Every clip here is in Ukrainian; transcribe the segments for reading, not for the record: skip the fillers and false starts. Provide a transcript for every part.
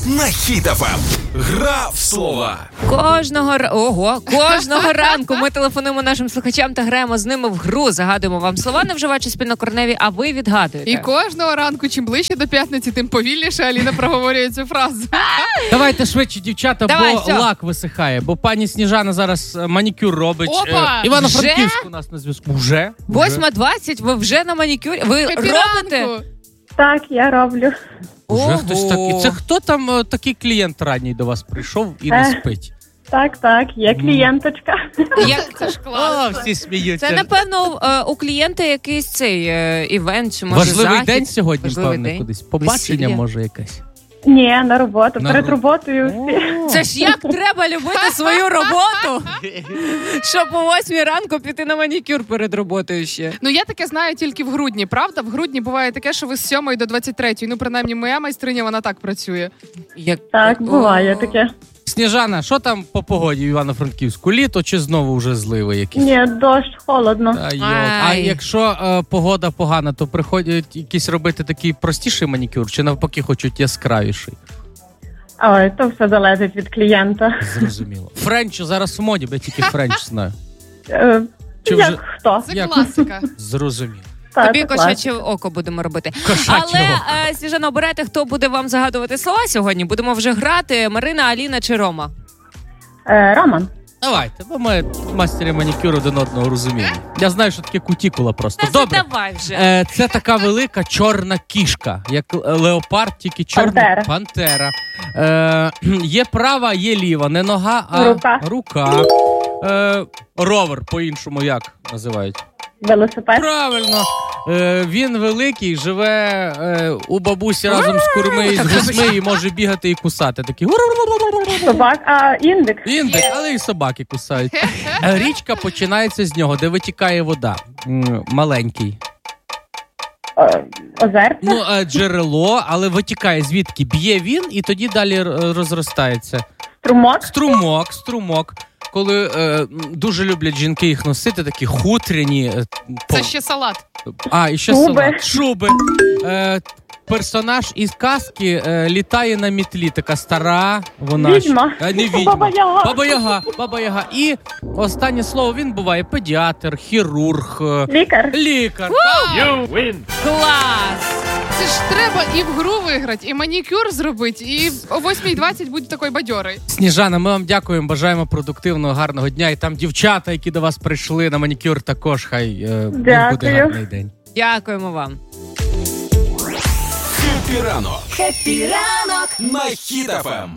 на Хіт ФМ. Гра в слова. Кожного ранку ми телефонуємо нашим слухачам та граємо з ними в гру. Загадуємо вам слова, не вживаючи спільнокореневі, а ви відгадуєте. І кожного ранку, чим ближче до п'ятниці, тим повільніше Аліна проговорює цю фразу. Давайте швидше, дівчата, бо лак висихає. Бо пані Сніжана зараз манікюр робить. Івано-Франківськ у нас на зв'язку. Вже? 8:20, ви вже на манікюрі? Ви робите? Так, я роблю. Уже хтось такий. Це хто там такий клієнт ранній до вас прийшов і не спить? Так, є клієнточка. Це ж класно. Всі сміються. Це, напевно, у клієнта якийсь цей івент, чи може важливий захід. День сьогодні, важливий певно, день. Кудись. Побачення, може, якесь? Ні, на роботу. Перед роботою всі. Це ж як треба любити свою роботу, щоб о 8 ранку піти на манікюр перед роботою ще. Ну, я таке знаю тільки в грудні, правда? В грудні буває таке, що ви з 7 до 23. Ну, принаймні, моя майстриня, вона так працює. Так, буває таке. Сніжана, що там по погоді в Івано-Франківську? Літо чи знову вже зливи якісь? Ні, дощ, холодно. А якщо погода погана, то приходять якісь робити такий простіший манікюр, чи навпаки хочуть яскравіший? Ой, то все залежить від клієнта. Зрозуміло. Френч зараз в моді, бо я тільки френч знаю. Як хто? Це класика. Зрозуміло. Тобі кошаче око будемо робити. Але, Сніжана, обирайте, хто буде вам загадувати слова сьогодні. Будемо вже грати. Марина, Аліна чи Рома? Роман. Давайте, бо ми мастері манікюру один одного розуміємо. Я знаю, що таке кутікула просто. Добре. Давай вже. Це така велика чорна кішка, як леопард, тільки чорна пантера. Є права, є ліва, не нога, а рука. Ровер, по-іншому як називають? Велосипед. Правильно. Він великий, живе у бабусі разом з курми і з гусьми і може бігати і кусати. Такий Собак, індик. Індик, але і собаки кусають. Річка починається з нього, де витікає вода. Маленький. Озерце? Ну, джерело, але витікає звідки? Б'є він і тоді далі розростається. Струмок. Коли дуже люблять жінки їх носити, такі хутряні. Це ще салат. І ще салат. Шуби. Персонаж із казки літає на мітлі, така стара. Вона відьма. Не відьма. Баба Яга. І останнє слово, він буває педіатр, хірург. Лікар. Клас! Це ж треба і в гру виграти, і манікюр зробити, і о 8:20 бути такою бадьорою. Сніжана, ми вам дякуємо, бажаємо продуктивного, гарного дня. І там дівчата, які до вас прийшли на манікюр, також хай буде гарний день. Дякуємо вам. Хеппі ранок на Хіт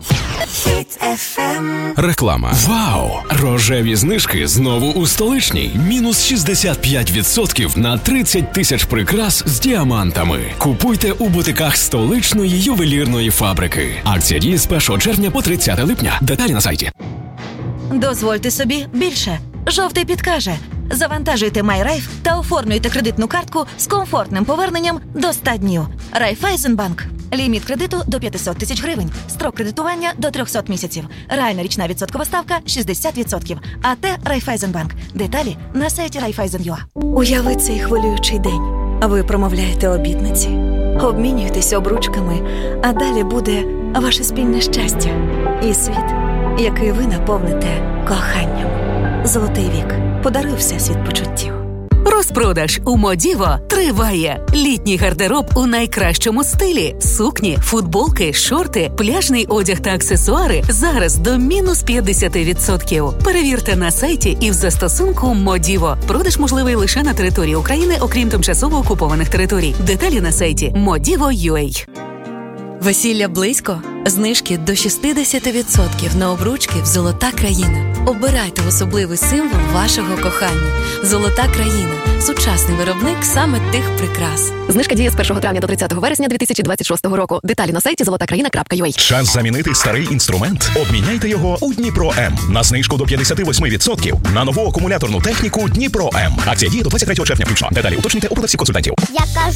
ФМ. Реклама. Вау! Рожеві знижки знову у столичній. Мінус 65% на 30 тисяч прикрас з діамантами. Купуйте у бутиках столичної ювелірної фабрики. Акція діє з 1 червня по 30 липня. Деталі на сайті. Дозвольте собі більше. Жовтий підкаже. Завантажуйте MyRaiff та оформлюйте кредитну картку з комфортним поверненням до 100 днів. Райфайзенбанк. Ліміт кредиту до 500 тисяч гривень. Строк кредитування до 300 місяців. Реальна річна відсоткова ставка 60%. АТ Райфайзенбанк. Деталі на сайті Raiffeisen.ua. Уяви цей хвилюючий день. Ви промовляєте обітниці. Обмінюєтесь обручками. А далі буде ваше спільне щастя. І світ, який ви наповните коханням. Золотий вік. Подаруй всесвіт почуттів. Розпродаж у Модіво триває. Літній гардероб у найкращому стилі. Сукні, футболки, шорти, пляжний одяг та аксесуари зараз до мінус 50%. Перевірте на сайті і в застосунку Модіво. Продаж можливий лише на території України, окрім тимчасово окупованих територій. Деталі на сайті Modivo.ua. Весілля близько? Знижки до 60% на обручки в «Золота країна». Обирайте особливий символ вашого кохання. «Золота країна» – сучасний виробник саме тих прикрас. Знижка діє з 1 травня до 30 вересня 2026 року. Деталі на сайті zolotakraina.ua. Час замінити старий інструмент? Обміняйте його у Дніпро М. На знижку до 58% на нову акумуляторну техніку Дніпро М. Акція діє до 23 червня включно. Деталі уточнюйте у продавців консультантів. Я кажу